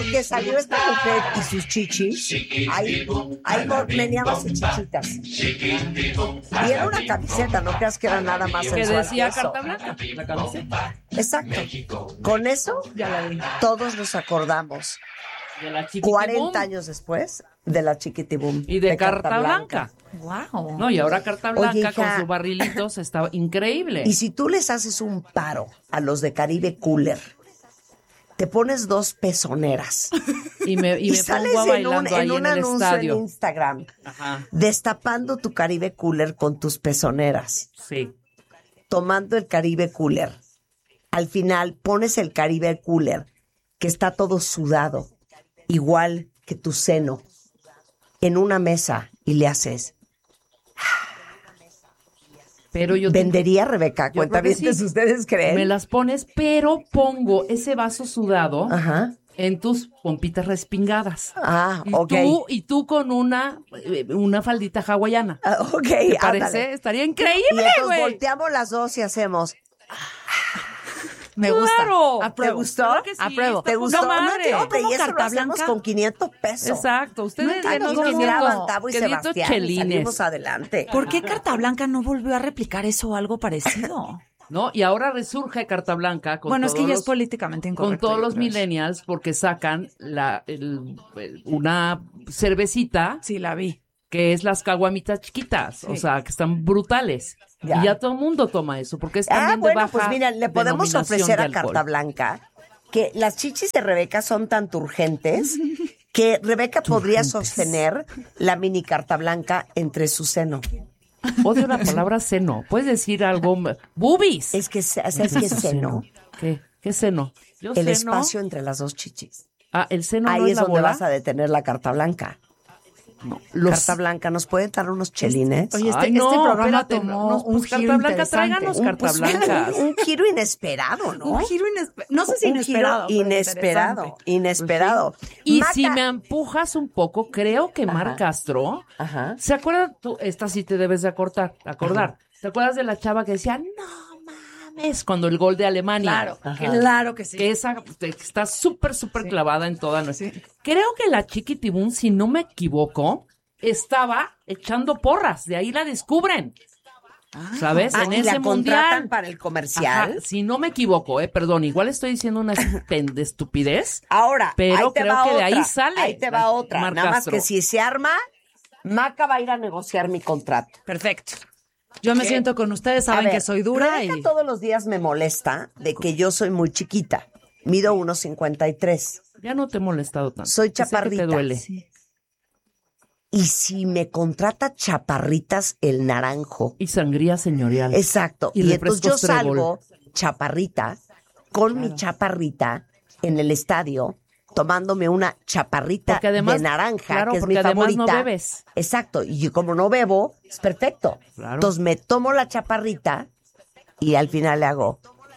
que salió esta mujer y sus chichis, ahí meneamos en chichitas. Y era una camiseta, no creas que era nada más Que sensual decía que eso. Carta Blanca, la camiseta. Exacto. Con eso, Ya la vi. todos nos acordamos, De la Chiquitibum 40 años después, de la Chiquitibum. y de Carta Blanca. Wow. No, y ahora Carta Blanca Oye, hija. con sus barrilitos está increíble. Y si tú les haces un paro a los de Caribe Cooler, te pones 2 pezoneras Y me sales pongo a en un, bailando ahí en un en el anuncio estadio. en Instagram, Ajá, destapando tu Caribe Cooler con tus pezoneras, sí. tomando el Caribe Cooler. Al final pones el Caribe Cooler, que está todo sudado, igual que tu seno, en una mesa y le haces. Pero yo ¿Vendería, Rebeca? Yo creo que Cuentavientes, sí. ¿ustedes creen? me las pones, pero pongo ese vaso sudado Ajá. en tus pompitas respingadas. Ah, Y ok. tú con una faldita hawaiana. Ah, ok, ¿Te ándale. parece? Estaría Y increíble, entonces güey. volteamos las dos y hacemos. Me gusta. ¡Claro! Apruebo. ¿Te gustó? Claro que sí, Apruebo. está ¿Te poca gustó? madre. No, hombre, y eso Carta lo hacemos Blanca. con 500 pesos. Exacto. Ustedes Nunca denos nos 500 graban Tavo y 500 Sebastián y chelines. salimos adelante. ¿Por qué Carta Blanca no volvió a replicar eso o algo parecido? ¿No? Y ahora resurge Carta Blanca con Bueno, es que todos ya es los- políticamente con incorrecto. todos yo los creo. millennials porque sacan una cervecita Sí, la vi. que es las caguamitas chiquitas, o sea, que están brutales. Ya. Y ya todo el mundo toma eso porque es también de bueno, baja pues mira, le podemos denominación ofrecer de a alcohol. Carta Blanca que las chichis de Rebeca son tan turgentes que Rebeca podría sostener la mini Carta Blanca entre su seno. Odio la palabra seno. ¿Puedes decir algo? Boobies. Es que, ¿sabes qué es seno? ¿Qué? ¿Qué seno? Yo El seno. espacio entre las dos chichis. Ah, el seno Ahí no es es la donde bola. vas a detener la Carta Blanca. Los- Carta Blanca, ¿nos pueden dar unos chelines? Oye, Ay, no, este programa espérate, tomó no, un pues, giro Carta Blanca, interesante. tráiganos Carta Blancas. Un giro inesperado, ¿no? Un giro inesperado. No sé si Un inesperado. giro pero inesperado, interesante. inesperado. Y Maca- si me empujas un poco, creo que Mar Castro, Ajá. ¿se acuerdan? Tú, esta sí te debes de acordar. ¿Te acuerdas de la chava que decía, no mames, cuando el gol de Alemania? Claro, claro que sí. Que esa está súper clavada en toda nuestra. Sí. Creo que la Chiquitibum, si no me equivoco, estaba echando porras, de ahí la descubren. ¿Sabes? Ah, En y la ese contratan mundial. para el comercial. Ajá, si no me equivoco, perdón, igual estoy diciendo una de estupidez. Ahora, Pero ahí te creo va que de otra, ahí sale Ahí te va otra. Mar Nada más Castro. que si se arma, Maca va a ir a negociar mi contrato. Perfecto. Yo me siento con ustedes, A saben ver, que soy dura Rebeca y... todos los días me molesta de que yo soy muy chiquita. Mido 1.53. Ya no te he molestado tanto. Soy Sé que chaparrita. te duele. Y si me contrata Chaparritas el Naranjo. Y sangría señorial. Exacto. Y Y entonces yo refrescos Trébol. salgo chaparrita con mi chaparrita en el estadio tomándome una chaparrita Porque además- de naranja, claro, que es mi porque además favorita. no bebes. Exacto. Y yo como no bebo, es perfecto. Claro. Entonces me tomo la chaparrita y al final le hago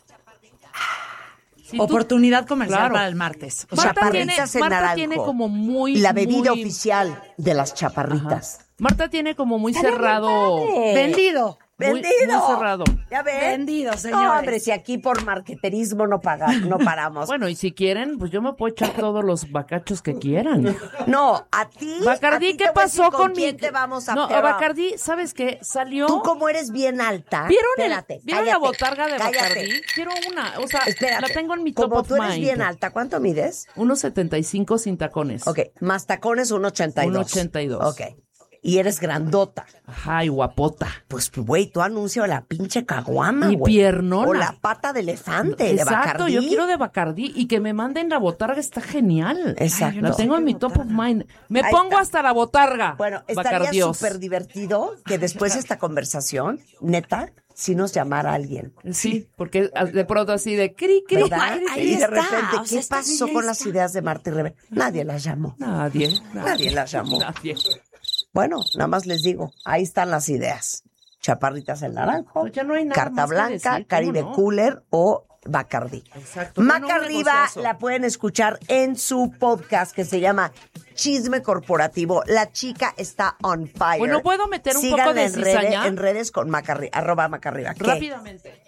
Si tú- Oportunidad comercial Claro. para el martes. O Marta sea, chaparritas en Marta naranjo. tiene como muy... la bebida muy- oficial de las chaparritas. Marta tiene como muy cerrado... vendido. Muy- ¡Vendido! muy cerrado. ¿Ya ven? Vendido, señores. No, hombre, si aquí por marqueterismo no paramos. Bueno, y si quieren, pues yo me puedo echar todos los bacachos que quieran. No, a ti. a Bacardí, ti ¿qué te voy a decir pasó con mi...? quién te vamos a No, pegar. Bacardí, ¿sabes qué? Salió... Tú como eres bien alta. ¿Vieron, espérate, ¿vieron la cállate, botarga de cállate. Bacardí? Quiero una, o sea, Espérate. la tengo en mi top Como of tú eres mind. bien alta, ¿cuánto mides? 1.75 sin tacones. Ok, más tacones 1.82. 1.82. Ok. Y eres grandota. Ajá, y guapota. Pues, güey, tú anuncia la pinche caguama, Y güey. piernona. O la pata de elefante, de Exacto, Bacardí. yo quiero de Bacardí y que me manden la botarga, está genial. Exacto. La tengo en mi top of mind. Me Ahí pongo está. hasta la botarga. Bueno, estaría Bacardios. súper divertido que después de esta conversación, neta, si nos llamara alguien. Sí, porque de pronto así de cri, cri. ¿Verdad? ahí Y de está, repente, o sea, ¿qué esta pasó niña con las está. ideas de Marta y Rebeca? Nadie las llamó. Nadie Nadie las llamó. Nadie. Bueno, nada más les digo, ahí están las ideas. Chaparritas el naranjo, Pues ya no hay nada Carta más que Blanca, decir, ¿cómo Caribe no? Cooler o Bacardí. Exacto. Maca Bueno, un Arriba negociazo. la pueden escuchar en su podcast que se llama Chisme Corporativo. La chica está on fire. Bueno, ¿puedo meter un Síganla poco de en redes, cizaña? en redes con Maca Arriba, @Maca Arriba. ¿Qué? Rápidamente.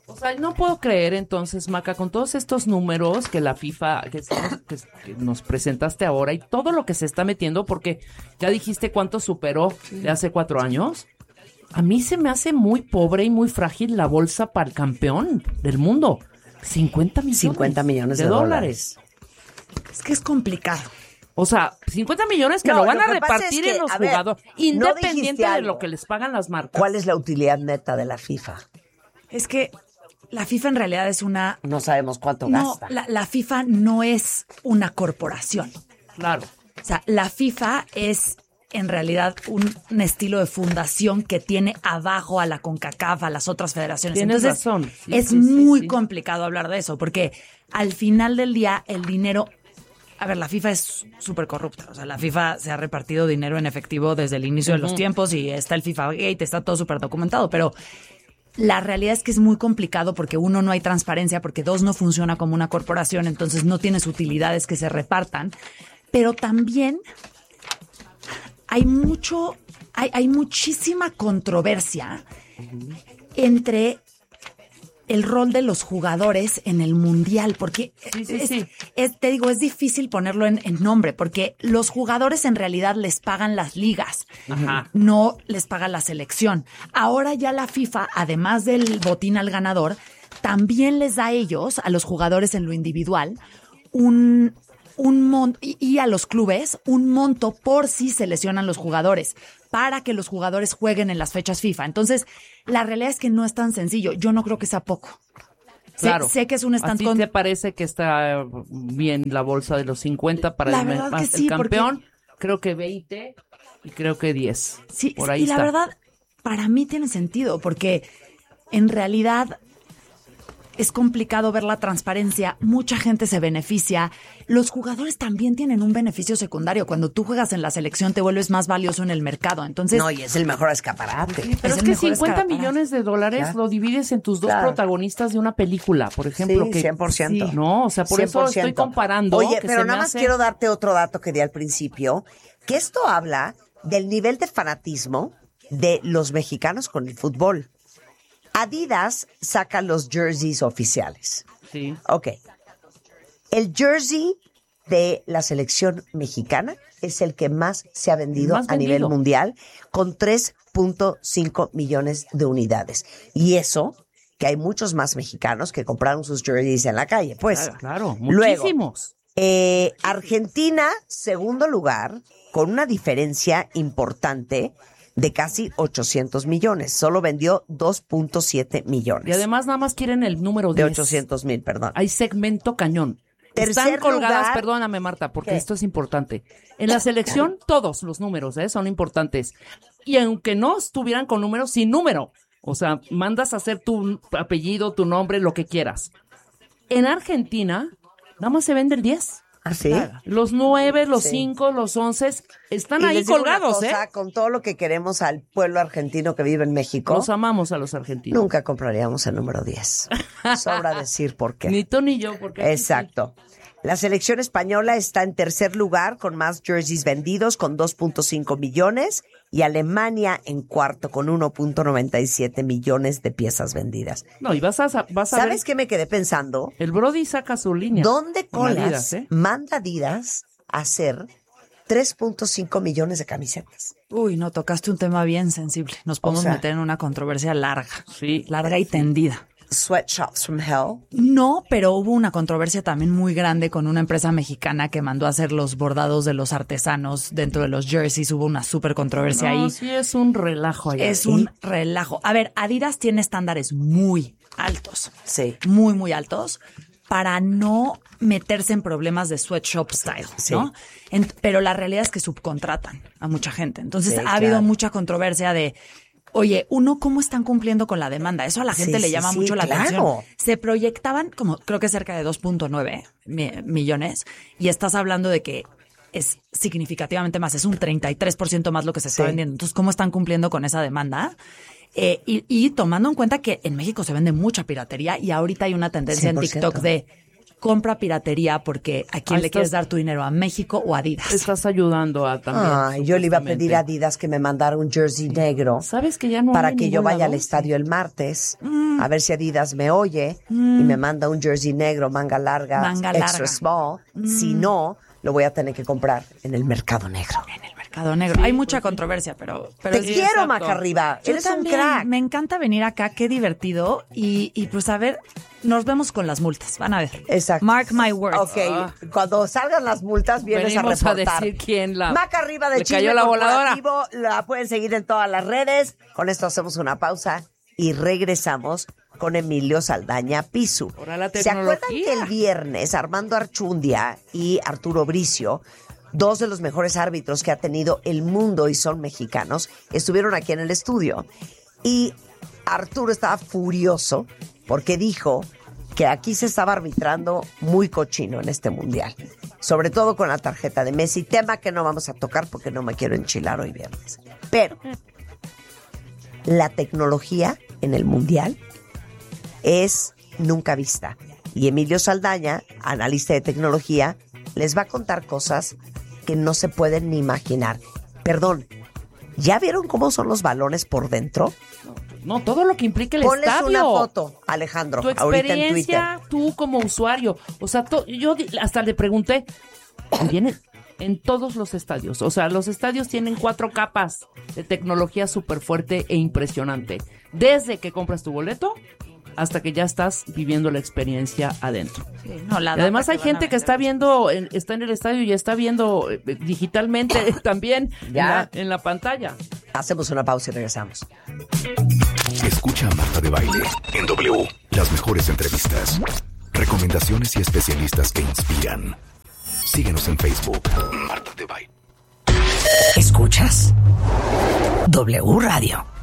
O sea, no puedo creer entonces, Maca, con todos estos números que la FIFA, que nos presentaste ahora y todo lo que se está metiendo, porque ya dijiste cuánto superó de hace 4 años. A mí se me hace muy pobre y muy frágil la bolsa para el campeón del mundo. 50 millones de dólares. Es que es complicado. O sea, 50 millones que lo van a repartir en los jugadores, independiente de lo que les pagan las marcas. ¿Cuál es la utilidad neta de la FIFA? Es que la FIFA en realidad es una... No sabemos cuánto No, gasta. la FIFA no es una corporación. Claro. O sea, la FIFA es en realidad un estilo de fundación que tiene abajo a la CONCACAF, a las otras federaciones. Tienes Entonces, razón. Sí, es sí, muy sí. complicado hablar de eso, porque al final del día el dinero... A ver, la FIFA es súper corrupta. O sea, la FIFA se ha repartido dinero en efectivo desde el inicio de los tiempos y está el FIFA Gate, está todo súper documentado, pero la realidad es que es muy complicado porque uno, no hay transparencia, porque dos, no funciona como una corporación, entonces no tienes utilidades que se repartan, pero también hay muchísima controversia entre el rol de los jugadores en el mundial, porque Sí. te digo, es difícil ponerlo en nombre, porque los jugadores en realidad les pagan las ligas, Ajá. no les paga la selección. Ahora ya la FIFA, además del botín al ganador, también les da a ellos, a los jugadores en lo individual, un monto, y a los clubes, un monto por si se lesionan los jugadores, para que los jugadores jueguen en las fechas FIFA. Entonces, la realidad es que no es tan sencillo. Yo no creo que sea poco. Claro. Sé que es un stand ¿A ti te parece que está bien la bolsa de los 50 para La el, verdad que el sí, campeón? Creo que 20 y creo que 10. Sí, por ahí y está. la verdad, para mí tiene sentido, porque en realidad es complicado ver la transparencia, mucha gente se beneficia, los jugadores también tienen un beneficio secundario, cuando tú juegas en la selección te vuelves más valioso en el mercado, entonces... No, y es el mejor escaparate. Pero es es el que mejor 50 escaparate. millones de dólares Claro. lo divides en tus dos Claro. protagonistas de una película, por ejemplo. Sí, que 100%. Sí, no, o sea, por eso 100%. estoy comparando. Oye, que pero se nada me más hace- quiero darte otro dato que di al principio, que esto habla del nivel de fanatismo de los mexicanos con el fútbol. Adidas saca los jerseys oficiales. Sí. Ok. El jersey de la selección mexicana es el que más se ha vendido Más a nivel vendido. mundial, con 3.5 millones de unidades. Y eso, que hay muchos más mexicanos que compraron sus jerseys en la calle, pues. Claro, Luego, muchísimos. Argentina, segundo lugar, con una diferencia importante de casi 800 millones. Solo vendió 2.7 millones. Y además nada más quieren el número de 10. 800,000, perdón. Hay segmento cañón. Tercer Están colgadas, lugar. perdóname Marta, porque ¿Qué? esto es importante. En la selección todos los números son importantes. Y aunque no estuvieran con números, sin número. O sea, mandas a hacer tu apellido, tu nombre, lo que quieras. En Argentina, nada más se vende el 10. ¿Ah, sí? Los 9, los Sí. 5, los 11 están Y ahí les digo una colgados, cosa, con todo lo que queremos al pueblo argentino que vive en México, Los amamos a los argentinos. nunca compraríamos el número 10. Sobra decir por qué. Ni tú ni yo, porque... Exacto. La selección española está en tercer lugar con más jerseys vendidos, con 2.5 millones, y Alemania en cuarto con 1.97 millones de piezas vendidas. No, y vas a ver... ¿Sabes qué me quedé pensando? El Brody saca su línea. ¿Dónde Con colas Adidas, ¿eh? manda Adidas a hacer 3.5 millones de camisetas? Uy, no, tocaste un tema bien sensible. Nos podemos sea- meter en una controversia larga. Sí. Larga y tendida. Sweatshops from Hell. No, pero hubo una controversia también muy grande con una empresa mexicana que mandó a hacer los bordados de los artesanos dentro de los jerseys. Hubo una súper controversia No, ahí. sí es un relajo allá. Es un relajo. A ver, Adidas tiene estándares muy altos. Sí. Muy, muy altos para no meterse en problemas de sweatshop style, ¿no? Pero la realidad es que subcontratan a mucha gente. Entonces Sí, ha habido claro. mucha controversia de, oye, ¿cómo están cumpliendo con la demanda? Eso a la gente Sí, le sí, llama sí, mucho la claro. atención. Se proyectaban como, creo que cerca de 2.9 millones, y estás hablando de que es significativamente más, es un 33% más lo que se está Sí. vendiendo. Entonces, ¿cómo están cumpliendo con esa demanda? Y tomando en cuenta que en México se vende mucha piratería y ahorita hay una tendencia en 100%. TikTok de compra piratería porque ¿a quién le quieres dar tu dinero? ¿A México o a Adidas? Estás ayudando a también. Ay, yo le iba a pedir a Adidas que me mandara un jersey negro. ¿Sabes que ya no para hay que yo ningún vaya lado? al estadio el martes, a ver si Adidas me oye y me manda un jersey negro, manga larga, extra small. Si no, lo voy a tener que comprar en el mercado negro. En el mercado negro. Hay mucha controversia, pero Te sí, quiero, exacto. Maca Arriba. Yo Eres también, un crack. me encanta venir acá, qué divertido. Y pues a ver, nos vemos con las multas, van a ver. Exacto. Mark my words. Ok, cuando salgan las multas vienes Venimos a a reportar. decir quién la... Maca Arriba de le Chisme cayó la voladora. Corporativo, la pueden seguir en todas las redes. Con esto hacemos una pausa y regresamos con Emilio Saldaña Pisu. Ahora la ¿Se acuerdan tecnología. que el viernes Armando Archundia y Arturo Bricio, dos de los mejores árbitros que ha tenido el mundo y son mexicanos, estuvieron aquí en el estudio? Y Arturo estaba furioso porque dijo que aquí se estaba arbitrando muy cochino en este mundial, sobre todo con la tarjeta de Messi, tema que no vamos a tocar porque no me quiero enchilar hoy viernes. Pero la tecnología en el mundial es nunca vista. Y Emilio Saldaña, analista de tecnología, les va a contar cosas que no se pueden ni imaginar. Perdón, ¿ya vieron cómo son los balones por dentro? No, todo lo que implica el Ponles estadio. una foto, Alejandro, Tu ahorita en Twitter. experiencia, tú como usuario. O sea, yo hasta le pregunté, vienen en todos los estadios. O sea, los estadios tienen 4 capas de tecnología súper fuerte e impresionante. Desde que compras tu boleto hasta que ya estás viviendo la experiencia adentro. Sí, no, Y además hay gente que está viendo, está en el estadio y está viendo digitalmente también Ya. en la pantalla. Hacemos una pausa y regresamos. Escucha a Marta de Baile en W. Las mejores entrevistas, recomendaciones y especialistas que inspiran. Síguenos en Facebook, Marta de Baile. Escuchas W Radio.